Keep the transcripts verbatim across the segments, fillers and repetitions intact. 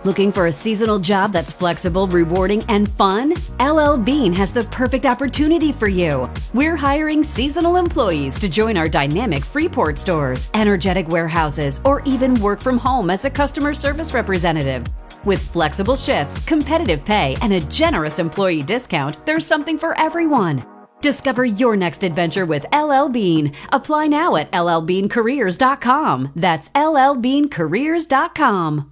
Looking for a seasonal job that's flexible, rewarding, and fun? L L Bean has the perfect opportunity for you. We're hiring seasonal employees to join our dynamic Freeport stores, energetic warehouses, or even work from home as a customer service representative. With flexible shifts, competitive pay, and a generous employee discount, there's something for everyone. Discover your next adventure with L L Bean. Apply now at L L bean careers dot com. That's L L bean careers dot com.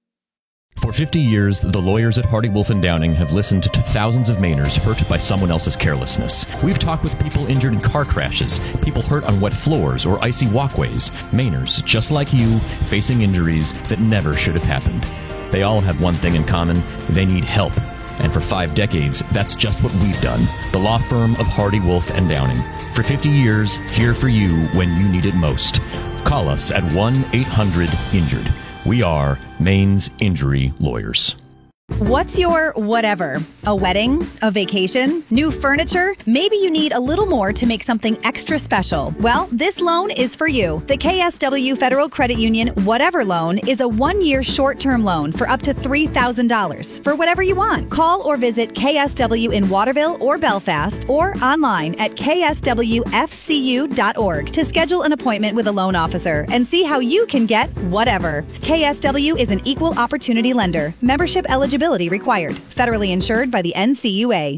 For fifty years, the lawyers at Hardy Wolf and Downing have listened to thousands of Mainers hurt by someone else's carelessness. We've talked with people injured in car crashes, people hurt on wet floors or icy walkways, Mainers, just like you, facing injuries that never should have happened. They all have one thing in common: they need help. And for five decades, that's just what we've done. The law firm of Hardy Wolf and Downing. For fifty years, here for you when you need it most. Call us at one eight hundred injured. We are Maine's Injury Lawyers. What's your whatever? A wedding? A vacation? New furniture? Maybe you need a little more to make something extra special. Well, this loan is for you. The K S W Federal Credit Union Whatever Loan is a one-year short-term loan for up to three thousand dollars for whatever you want. Call or visit K S W in Waterville or Belfast or online at k s w f c u dot org to schedule an appointment with a loan officer and see how you can get whatever. K S W is an equal opportunity lender. Membership eligibility required. Federally insured by the N C U A.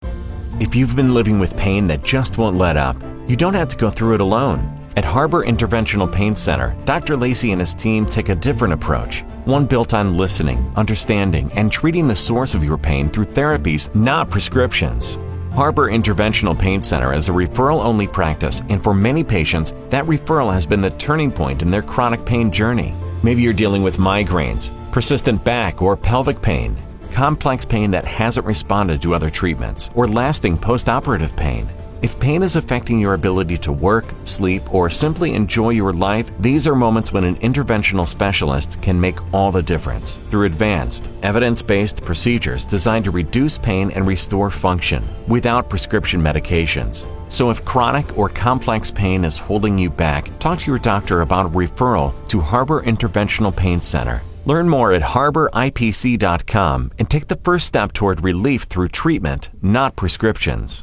If you've been living with pain that just won't let up, you don't have to go through it alone. At Harbor Interventional Pain Center, Doctor Lacey and his team take a different approach, one built on listening, understanding, and treating the source of your pain through therapies, not prescriptions. Harbor Interventional Pain Center is a referral-only practice, and for many patients, that referral has been the turning point in their chronic pain journey. Maybe you're dealing with migraines, persistent back or pelvic pain, complex pain that hasn't responded to other treatments, or lasting post-operative pain. If pain is affecting your ability to work, sleep, or simply enjoy your life, these are moments when an interventional specialist can make all the difference through advanced, evidence-based procedures designed to reduce pain and restore function without prescription medications. So if chronic or complex pain is holding you back, talk to your doctor about a referral to Harbor Interventional Pain Center. Learn more at harbor I P C dot com and take the first step toward relief through treatment, not prescriptions.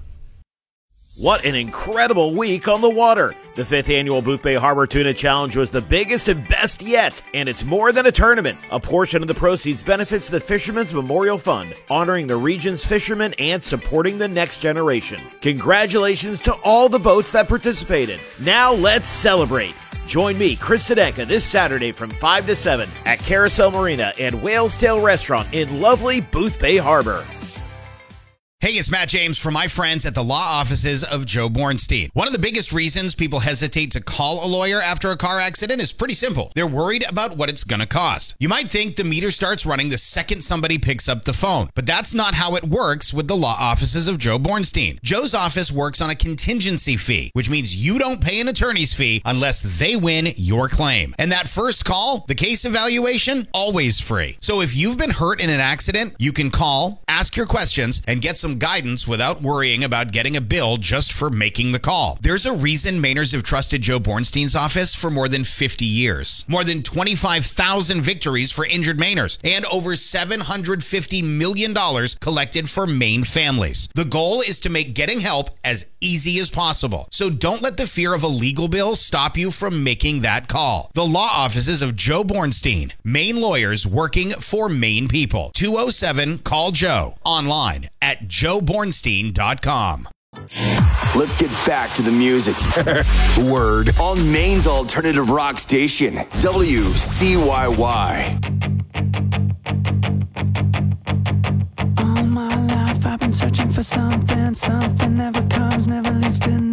What an incredible week on the water! The fifth annual Boothbay Harbor Tuna Challenge was the biggest and best yet, and it's more than a tournament. A portion of the proceeds benefits the Fishermen's Memorial Fund, honoring the region's fishermen and supporting the next generation. Congratulations to all the boats that participated. Now let's celebrate! Join me, Chris Sedenka, this Saturday from five to seven at Carousel Marina and Whale's Tail Restaurant in lovely Boothbay Harbor. Hey, it's Matt James from my friends at the law offices of Joe Bornstein. One of the biggest reasons people hesitate to call a lawyer after a car accident is pretty simple. They're worried about what it's going to cost. You might think the meter starts running the second somebody picks up the phone, but that's not how it works with the law offices of Joe Bornstein. Joe's office works on a contingency fee, which means you don't pay an attorney's fee unless they win your claim. And that first call, the case evaluation, always free. So if you've been hurt in an accident, you can call, ask your questions, and get some guidance without worrying about getting a bill just for making the call. There's a reason Mainers have trusted Joe Bornstein's office for more than fifty years. More than twenty-five thousand victories for injured Mainers and over seven hundred fifty million dollars collected for Maine families. The goal is to make getting help as easy as possible. So don't let the fear of a legal bill stop you from making that call. The law offices of Joe Bornstein, Maine lawyers working for Maine people. two oh seven call Joe. Online at joe bornstein dot com. Let's get back to the music. Word. On Maine's alternative rock station, W C Y Y. All my life I've been searching for something, something never comes, never leads to